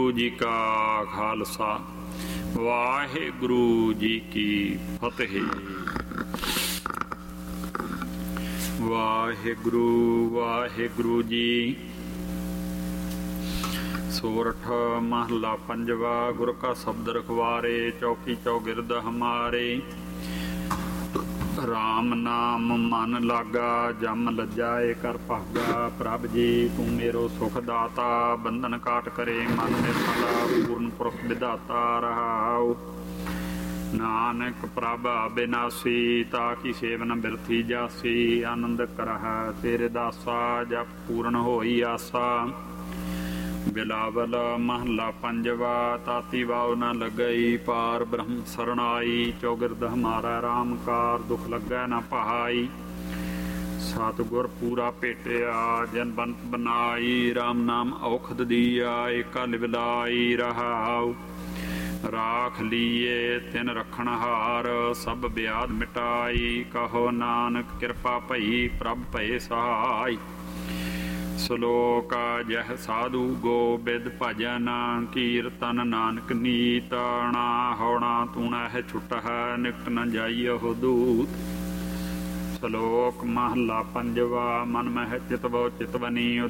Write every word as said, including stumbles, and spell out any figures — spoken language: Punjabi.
ਵਾਹਿਗੁਰੂ ਜੀ ਕਾ ਖਾਲਸਾ ਵਾਹਿਗੁਰੂ ਜੀ ਕੀ ਫਤਿਹ। ਵਾਹਿਗੁਰੂ ਵਾਹਿਗੁਰੂ ਜੀ। ਸੋਰਠ ਮਹਲਾ ਪੰਜਵਾ। ਗੁਰ ਕਾ ਸ਼ਬਦ ਰਖਵਾਰੇ, ਚੌਕੀ ਚੌਗਿਰਦ ਹਮਾਰੇ। ਰਾਮ ਨਾਮ ਮਨ ਲਾਗਾ, ਜਮ ਲੱਜਾਏ ਕਰ ਭਾਗਾ। ਪ੍ਰਭ ਜੀ ਤੂੰ ਮੇਰੋ ਸੁਖ ਦਾਤਾ, ਬੰਧਨ ਕਾਟ ਕਰੇ ਮਨ ਨਿਰਮਲਾ। ਪੂਰਨ ਪੁਰਖ ਵਿਧਾਤਾ ਰਹਾਉ, ਨਾਨਕ ਪ੍ਰਭ ਅਬਿਨਾਸੀ। ਤਾ ਕੀ ਸੇਵਨ ਬਿਰਥੀ ਜਾਸੀ, ਆਨੰਦ ਕਰਹਿ ਤੇਰੇ ਦਾਸਾ। ਜਪ ਪੂਰਨ ਹੋਈ ਆਸਾ। ਬਿਲਾਵਲ ਮਹਲਾ ਪੰਜਵਾ। ਤਾਤੀ ਵਾਉ ਨ ਲੱਗਈ, ਪਾਰ ਬ੍ਰਹਮ ਸਰਣਾਈ। ਚੌਗਿਰਦ ਹਮਾਰਾ ਰਾਮ ਕਾਰ, ਦੁਖ ਲੱਗੈ ਨ ਪਹਾਈ। ਸਤਿਗੁਰ ਪੂਰਾ ਭੇਟਿਆ, ਜਨ ਬੰਤ ਬਨਾਈ। ਰਾਮ ਨਾਮ ਔਖਦ ਦੀਆ, ਏਕਾ ਲਿਵਲਾਈ ਰਹਾਉ। ਰਾਖ ਲੀਏ ਤਿਨ ਰਖਣ ਹਾਰ, ਸਭ ਬਿਆਦ ਮਿਟਾਈ। ਕਹੋ ਨਾਨਕ ਕਿਰਪਾ ਭਈ, ਪ੍ਰਭ ਭਏ ਸਹਾਈ। ਸ਼ਲੋਕ ਜਹ ਸਾਧੂ ਗੋਬਿੰਦ ਭਜਨ, ਕੀਰਤਨ ਨਾਨਕ ਨੀਤ। ਨਾ ਹੋਣਾ ਤੂਣਾ ਛੁਟਹਿ, ਨਿਕਟ ਨ ਜਾਈਹੁ ਦੂਤ। ਸ਼ਲੋਕ ਮਹਲਾ ਪੰਜਵਾ। ਮਨ ਮਹਿ ਚਿਤਵੋ ਚਿਤਵਨੀ,